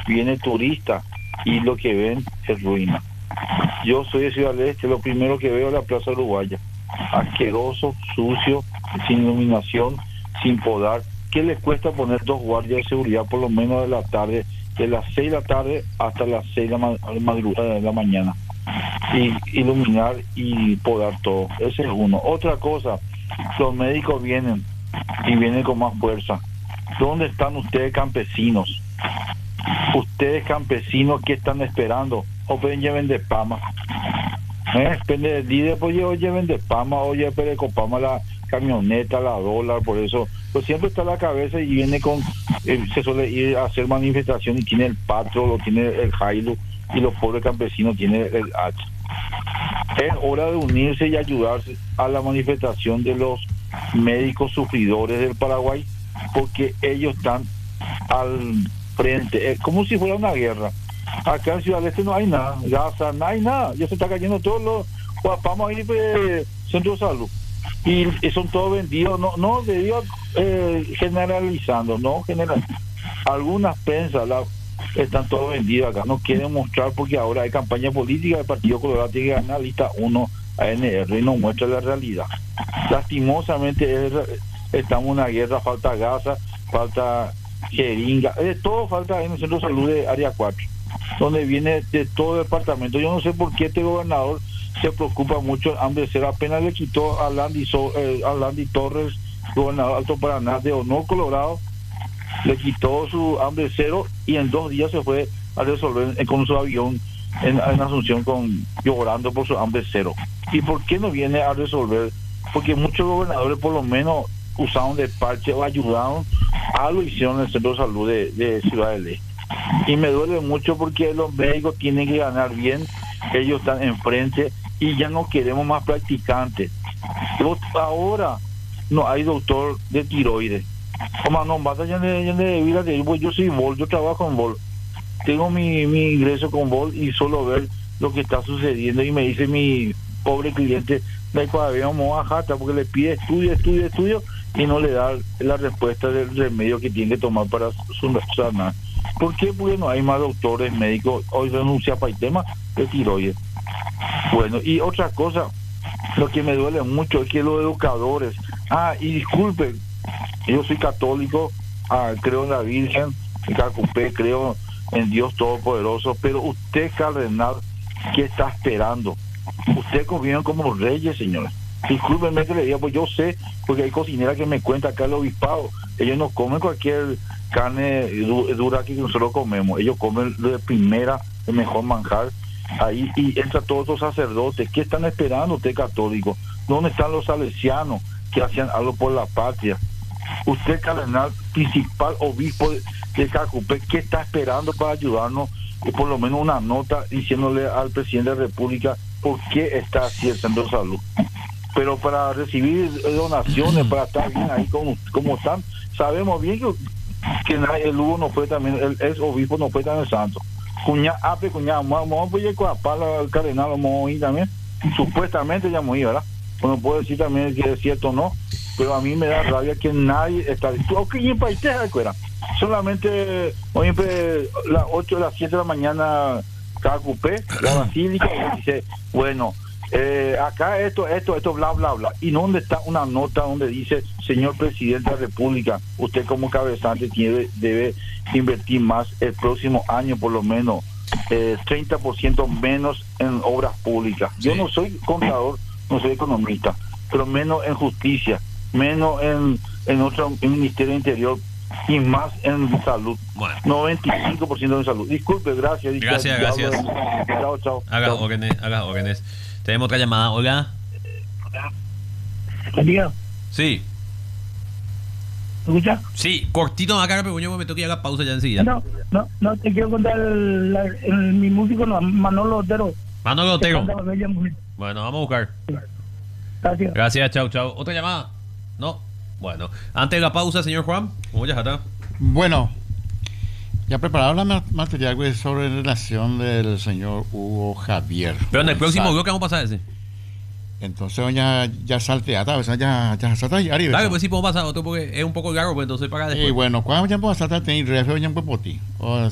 viene turista y lo que ven es ruina. Yo soy de Ciudad del Este, lo primero que veo es la Plaza Uruguaya. Asqueroso, sucio, sin iluminación, sin podar. ¿Qué le cuesta poner 2 guardias de seguridad por lo menos de la tarde, de las 6 de la tarde hasta las 6 de la mañana? Y iluminar y podar todo. Ese es uno. Otra cosa, los médicos vienen y vienen con más fuerza. ¿Dónde están ustedes, campesinos? Ustedes, campesinos, ¿qué están esperando? O pueden lleven de Pama. Depende del líder, pues lleven de Pama, oye, pero de Copama la camioneta, la dólar, por eso. Pues siempre está a la cabeza y viene con, se suele ir a hacer manifestación y tiene el Patro, lo tiene el Jailo, y los pobres campesinos tienen el H. Es hora de unirse y ayudarse a la manifestación de los médicos sufridores del Paraguay, porque ellos están al frente, como si fuera una guerra. Acá en Ciudad del Este no hay nada, no hay nada, ya se está cayendo todos los, vamos a ir centro de salud, y son todos vendidos, no le digo generalizando, algunas pensas están todos vendidos acá, no quieren mostrar porque ahora hay campaña política, el Partido Colorado tiene que ganar lista 1 ANR y no muestra la realidad. Lastimosamente estamos en una guerra, falta gasa, falta jeringa, todo falta en el centro de salud de área 4, donde viene de todo el departamento. Yo no sé por qué este gobernador se preocupa mucho. Hambre cero apenas le quitó a Landy Torres, gobernador Alto Paraná de Honor Colorado, le quitó su hambre cero y en 2 días se fue a resolver con su avión en Asunción llorando por su hambre cero. ¿Y por qué no viene a resolver? Porque muchos gobernadores por lo menos usaron de parche o ayudaron, algo hicieron en el centro de salud de Ciudad del Este. Y me duele mucho porque los médicos tienen que ganar bien, ellos están enfrente y ya no queremos más practicantes. Ahora no hay doctor de tiroides. Como no basta ya de vida, yo soy Vol, yo trabajo en Vol, tengo mi ingreso con Vol y solo ver lo que está sucediendo y me dice mi pobre cliente, vamos a jata porque le pide estudio y no le da la respuesta del remedio que tiene que tomar para sanar. ¿Por qué? Porque no hay más doctores médicos. Hoy renuncia para el tema de tiroides. Bueno, y otra cosa, lo que me duele mucho es que los educadores, y disculpe, yo soy católico, creo en la Virgen, en Cacupé, creo en Dios Todopoderoso, pero usted, cardenal, ¿qué está esperando? Usted convive como reyes, señores. Discúlpenme que le diga, pues yo sé, porque hay cocineras que me cuenta acá el obispado, ellos no comen cualquier carne dura que nosotros comemos, ellos comen de primera, el mejor manjar, ahí, y entra todos los sacerdotes. ¿Qué están esperando usted, católico? ¿Dónde están los salesianos que hacían algo por la patria? Usted, cardenal principal obispo de Cacupé, ¿qué está esperando para ayudarnos? Y por lo menos una nota diciéndole al presidente de la República por qué está así el centro de salud. Pero para recibir donaciones, para estar bien ahí como están, sabemos bien que el Hugo no fue también, el ex obispo no fue también santo. Vamos a ir con la pala al cardenal, vamos a ir también. Supuestamente ya hemos ido, ¿verdad? Bueno, puedo decir también que es cierto o no, pero a mí me da rabia que nadie está. Solamente hoy las 8 las 7 de la mañana Cacupé, la basílica, y dice, bueno, acá esto, bla, bla, bla. ¿Y dónde está una nota donde dice, señor presidente de la República, usted como cabezante debe invertir más el próximo año, por lo menos 30% menos en obras públicas? Sí. Yo no soy contador, no soy economista, pero menos en justicia, menos en otro Ministerio del Interior y más en salud. Bueno. 95% en salud. Disculpe, gracias. Chao. Haga órdenes. Tenemos otra llamada, Olga. Sí. ¿Me escucha? Sí, cortito acá, pero yo me tengo que ir a la pausa ya enseguida. No, te quiero contar mi músico, Manolo Otero. Bueno, vamos a buscar. Gracias, chao. ¿Otra llamada? No. Bueno, antes de la pausa, señor Juan, ¿cómo ya está? Bueno, ya preparado la material sobre la relación del señor Hugo Javier. Pero en el próximo bloque vamos a pasar ese. Entonces ya salteata, ya salta y arriba. Claro, pues sí podemos pasar otro porque es un poco largo, pues entonces para después. Y bueno, cuando ya puedo saltar, tener refeo ya puedo por ti.